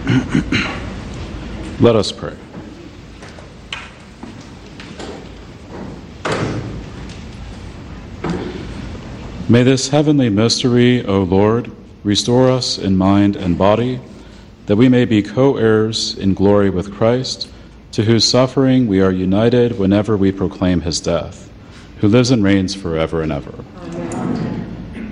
Let us pray. May this heavenly mystery, O Lord, restore us in mind and body, that we may be co-heirs in glory with Christ, to whose suffering we are united whenever we proclaim his death, who lives and reigns forever and ever.